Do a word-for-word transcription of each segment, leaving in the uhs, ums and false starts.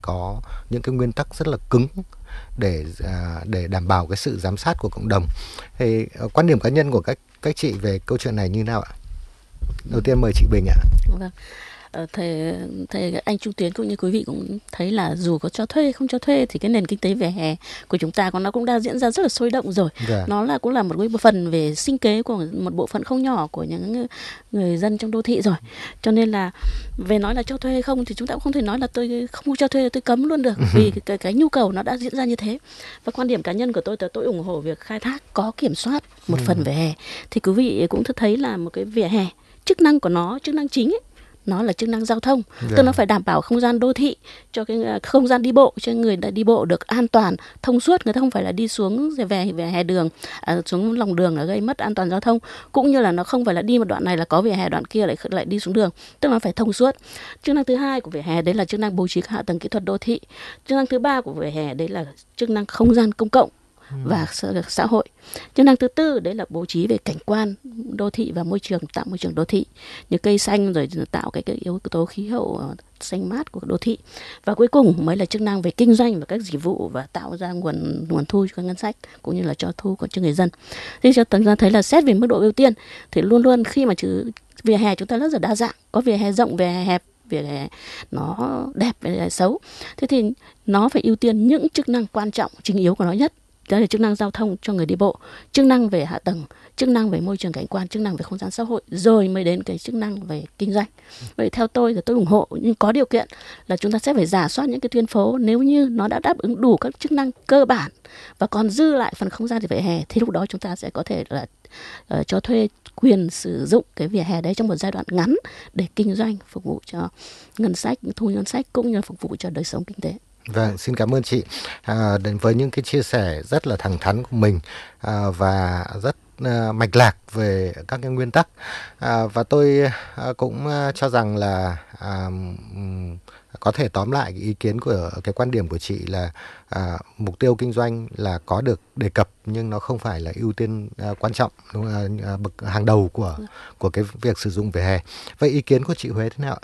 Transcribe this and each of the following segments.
có những cái nguyên tắc rất là cứng để à, để đảm bảo cái sự giám sát của cộng đồng. Thì uh, quan điểm cá nhân của các các chị về câu chuyện này như nào ạ? Đầu tiên mời chị Bình ạ. Vâng. Ờ, thầy, thầy anh Trung Tiến cũng như quý vị cũng thấy là dù có cho thuê không cho thuê thì cái nền kinh tế vỉa hè của chúng ta còn nó cũng đang diễn ra rất là sôi động rồi. Dạ. Nó là cũng là một cái phần về sinh kế của một bộ phận không nhỏ của những người dân trong đô thị rồi. Cho nên là về nói là cho thuê hay không thì chúng ta cũng không thể nói là tôi không cho thuê, tôi cấm luôn được, vì cái, cái, cái nhu cầu nó đã diễn ra như thế. Và quan điểm cá nhân của tôi là tôi ủng hộ việc khai thác có kiểm soát một ừ. phần vỉa hè. Thì quý vị cũng thấy là một cái vỉa hè, chức năng của nó, chức năng chính ấy, nó là chức năng giao thông, yeah. tức nó phải đảm bảo không gian đô thị cho cái không gian đi bộ cho người đi bộ được an toàn, thông suốt, người ta không phải là đi xuống về về hè đường, à, xuống lòng đường là gây mất an toàn giao thông, cũng như là nó không phải là đi một đoạn này là có vỉa hè, đoạn kia lại lại đi xuống đường, tức là nó phải thông suốt. Chức năng thứ hai của vỉa hè đấy là chức năng bố trí hạ tầng kỹ thuật đô thị. Chức năng thứ ba của vỉa hè đấy là chức năng không gian công cộng và xã hội. Chức năng thứ tư đấy là bố trí về cảnh quan đô thị và môi trường, tạo môi trường đô thị như cây xanh, rồi tạo cái, cái yếu tố khí hậu xanh mát của đô thị. Và cuối cùng mới là chức năng về kinh doanh và các dịch vụ và tạo ra nguồn nguồn thu cho ngân sách cũng như là cho thu cho người dân. Thế cho chúng ta thấy là xét về mức độ ưu tiên thì luôn luôn khi mà chữ vỉa hè chúng ta rất là đa dạng, có vỉa hè rộng, vỉa hè hẹp, vỉa hè nó đẹp, vỉa hè xấu. Thế thì nó phải ưu tiên những chức năng quan trọng, chính yếu của nó nhất. Đó là chức năng giao thông cho người đi bộ, chức năng về hạ tầng, chức năng về môi trường cảnh quan, chức năng về không gian xã hội, rồi mới đến cái chức năng về kinh doanh. Vậy theo tôi thì tôi ủng hộ, nhưng có điều kiện là chúng ta sẽ phải rà soát những cái tuyến phố, nếu như nó đã đáp ứng đủ các chức năng cơ bản và còn dư lại phần không gian để vỉa hè thì lúc đó chúng ta sẽ có thể là uh, cho thuê quyền sử dụng cái vỉa hè đấy trong một giai đoạn ngắn để kinh doanh, phục vụ cho ngân sách, thu ngân sách cũng như là phục vụ cho đời sống kinh tế. Vâng, xin cảm ơn chị à, đến với những cái chia sẻ rất là thẳng thắn của mình à, và rất à, mạch lạc về các cái nguyên tắc à, và tôi à, cũng à, cho rằng là à, um, có thể tóm lại cái ý kiến của cái quan điểm của chị là à, mục tiêu kinh doanh là có được đề cập nhưng nó không phải là ưu tiên à, quan trọng, đúng là à, bậc hàng đầu của của cái việc sử dụng vỉa hè. Vậy ý kiến của chị Huế thế nào ạ?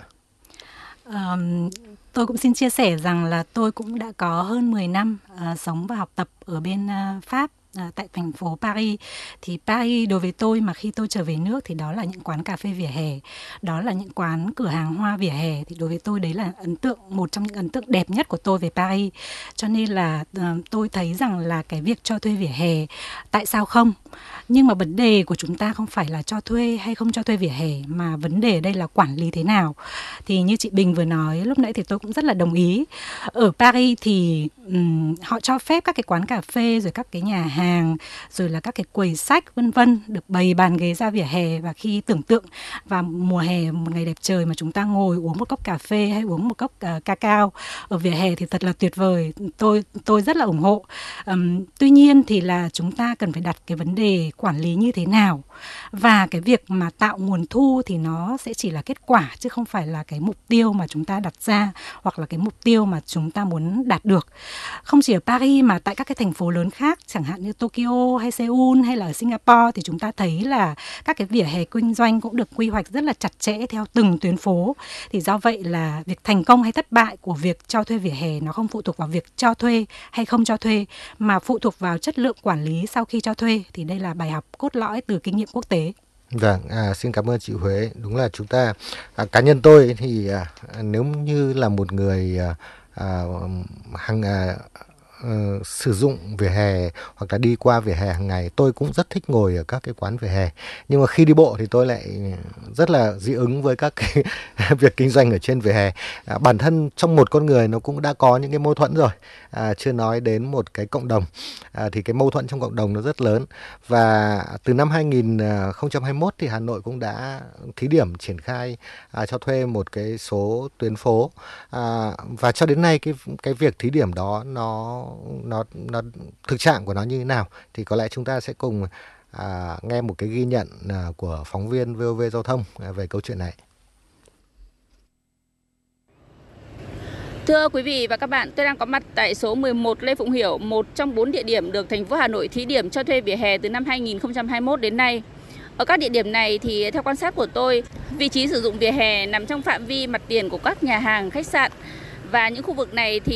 Um... Tôi cũng xin chia sẻ rằng là tôi cũng đã có hơn mười năm uh, sống và học tập ở bên uh, Pháp, uh, tại thành phố Paris. Thì Paris đối với tôi mà khi tôi trở về nước thì đó là những quán cà phê vỉa hè, đó là những quán cửa hàng hoa vỉa hè. Thì đối với tôi đấy là ấn tượng, một trong những ấn tượng đẹp nhất của tôi về Paris. Cho nên là uh, tôi thấy rằng là cái việc cho thuê vỉa hè, tại sao không? Nhưng mà vấn đề của chúng ta không phải là cho thuê hay không cho thuê vỉa hè, mà vấn đề ở đây là quản lý thế nào. Thì như chị Bình vừa nói lúc nãy thì tôi cũng rất là đồng ý. Ở Paris thì um, họ cho phép các cái quán cà phê, rồi các cái nhà hàng, rồi là các cái quầy sách vân vân được bày bàn ghế ra vỉa hè. Và khi tưởng tượng vào mùa hè, một ngày đẹp trời mà chúng ta ngồi uống một cốc cà phê hay uống một cốc uh, cacao ở vỉa hè thì thật là tuyệt vời. Tôi tôi rất là ủng hộ. Um, tuy nhiên thì là chúng ta cần phải đặt cái vấn đề quản lý như thế nào, và cái việc mà tạo nguồn thu thì nó sẽ chỉ là kết quả chứ không phải là cái mục tiêu mà chúng ta đặt ra hoặc là cái mục tiêu mà chúng ta muốn đạt được. Không chỉ ở Paris mà tại các cái thành phố lớn khác, chẳng hạn như Tokyo hay Seoul hay là ở Singapore, thì chúng ta thấy là các cái vỉa hè kinh doanh cũng được quy hoạch rất là chặt chẽ theo từng tuyến phố. Thì do vậy là việc thành công hay thất bại của việc cho thuê vỉa hè nó không phụ thuộc vào việc cho thuê hay không cho thuê, mà phụ thuộc vào chất lượng quản lý sau khi cho thuê. Thì đây là bài học cốt lõi từ kinh nghiệm quốc tế. Vâng, à, xin cảm ơn chị Huế. Đúng là chúng ta, à, cá nhân tôi thì à, nếu như là một người à, à, hàng à, Uh, sử dụng vỉa hè hoặc là đi qua vỉa hè hàng ngày, tôi cũng rất thích ngồi ở các cái quán vỉa hè. Nhưng mà khi đi bộ thì tôi lại rất là dị ứng với các cái việc kinh doanh ở trên vỉa hè. À, bản thân trong một con người nó cũng đã có những cái mâu thuẫn rồi, à, chưa nói đến một cái cộng đồng, à, thì cái mâu thuẫn trong cộng đồng nó rất lớn. Và từ năm hai nghìn không trăm hai mươi mốt thì Hà Nội cũng đã thí điểm triển khai à, cho thuê một cái số tuyến phố, à, và cho đến nay cái cái việc thí điểm đó nó nó nó thực trạng của nó như thế nào thì có lẽ chúng ta sẽ cùng à, nghe một cái ghi nhận à, của phóng viên vê o vê Giao thông à, về câu chuyện này. Thưa quý vị và các bạn, tôi đang có mặt tại số mười một Lê Phụng Hiểu, một trong bốn địa điểm được thành phố Hà Nội thí điểm cho thuê vỉa hè từ năm hai nghìn không trăm hai mươi mốt đến nay. Ở các địa điểm này thì theo quan sát của tôi, vị trí sử dụng vỉa hè nằm trong phạm vi mặt tiền của các nhà hàng, khách sạn, và những khu vực này thì